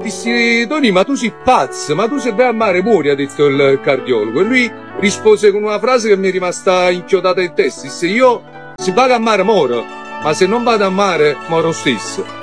Dissi, Tony, ma tu sei pazzo, ma tu se vai a mare muori, ha detto il cardiologo. E lui rispose con una frase che mi è rimasta inchiodata in testa. Disse, io se vado a mare moro, ma se non vado a mare moro stesso.